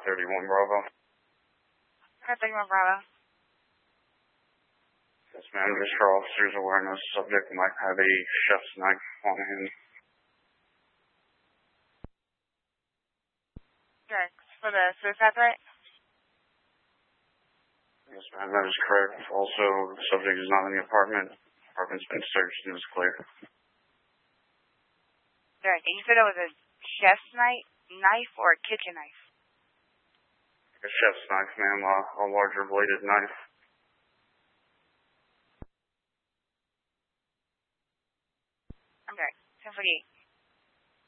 31 Bravo. 31 Bravo. Yes, ma'am. Just for officers' awareness, subject might have a chef's knife on him. Okay. For the suicide threat? Yes, ma'am. That is correct. Also, the subject is not in the apartment. The apartment's been searched and is clear. Okay. You said it was a chef's knife or a kitchen knife? A chef's knife, ma'am. A larger bladed knife. Okay. 1048.